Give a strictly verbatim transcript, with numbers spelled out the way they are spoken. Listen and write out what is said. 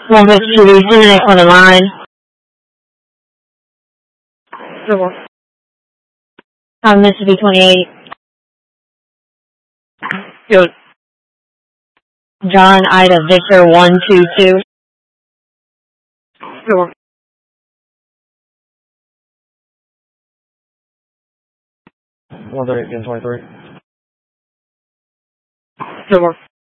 One Mississippi Unit on the line. On Mississippi twenty-eight. Yo. John Ida Victor one two two. Sure. one thirty-eight, ten twenty-three. Sure.